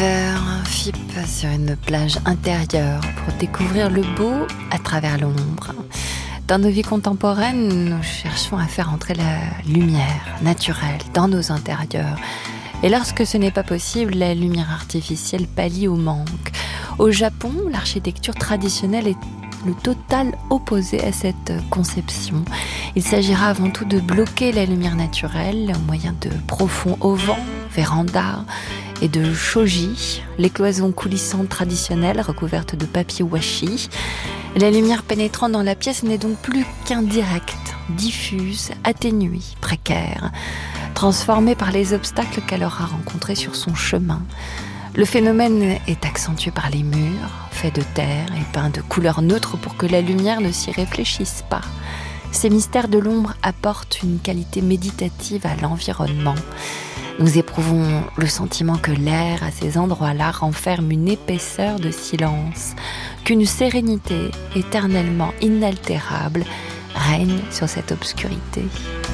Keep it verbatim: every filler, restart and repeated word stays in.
heures, F I P sur une plage intérieure pour découvrir le beau à travers l'ombre. Dans nos vies contemporaines, nous cherchons à faire entrer la lumière naturelle dans nos intérieurs. Et lorsque ce n'est pas possible, la lumière artificielle pallie au manque. Au Japon, l'architecture traditionnelle est le total opposé à cette conception. Il s'agira avant tout de bloquer la lumière naturelle au moyen de profonds auvents, vérandas et de shoji, les cloisons coulissantes traditionnelles recouvertes de papier washi. La lumière pénétrant dans la pièce n'est donc plus qu'indirecte, diffuse, atténuée, précaire, transformée par les obstacles qu'elle aura rencontrés sur son chemin. Le phénomène est accentué par les murs, faits de terre et peints de couleurs neutres pour que la lumière ne s'y réfléchisse pas. Ces mystères de l'ombre apportent une qualité méditative à l'environnement. Nous éprouvons le sentiment que l'air à ces endroits-là renferme une épaisseur de silence, qu'une sérénité éternellement inaltérable règne sur cette obscurité.